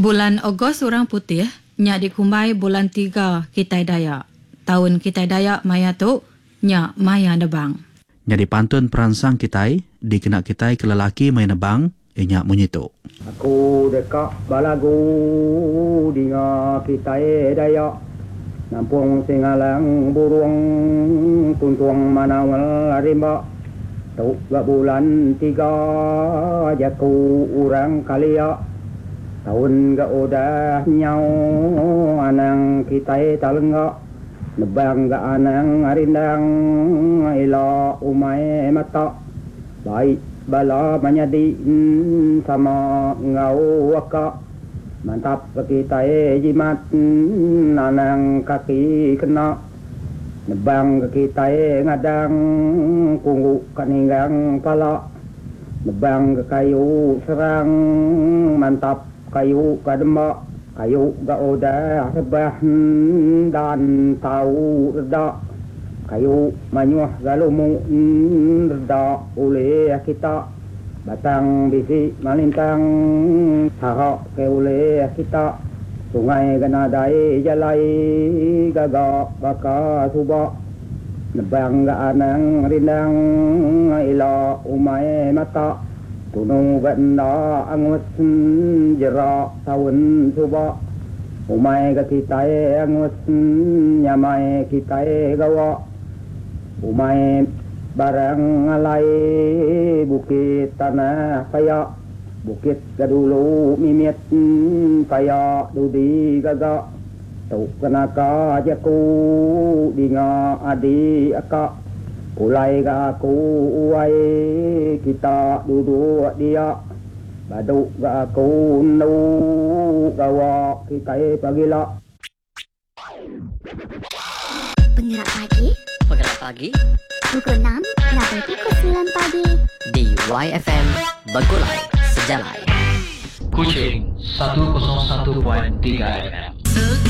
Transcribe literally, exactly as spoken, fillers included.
Bulan Ogos Orang Putih, nya dikumbai bulan tiga Kitai Dayak. Tahun Kitai Dayak maya tu, nya maya nebang. Nya dipantun peransang Kitai, dikena Kitai ke lelaki maya nebang, inya munyitu. Aku dekat balagu dinga Kitai Dayak. Nampung singalang burung tuntuang manawal rimba. Tuk gak bulan tiga jaku orang kalia. Tahun gak udah nyau anang Kitai talengga. Nebang gak anang arindang ila umai mata. Baik bala manyadi sama ngau waka. Mantap Kitai jimat anang kaki kena. Nebang Kitai ngadang kunggu kaninggang pala. Nebang kayu serang mantap kayu kadema. Kayu gak udah rebah dan tahu reda. Kayu manyuah galumu reda oleh kita. Batang bisi malintang sahak ke oleh kita. Sungai ganadai jalai gagak baka subak. Nebang gak anang rindang ila umai mata. Tunung benda angus jerak tahun subak. Umai ke Kitai angus nyamai Kitai gawa. Umai barang alai bukit tanah kayak. Bukit gadulu mimit kayak dudi gagak. Tuk kenaka jaku dinga adi akak. Kulai ga aku uai kita duduk dia. Baduk ga aku nu gawa Kitai pagila. Penggerak pagi. Penggerak pagi. Pukul enam sampai pukul sembilan pagi. Di Y F M Bagulai Sejalai. Kuching seratus satu tiga F M.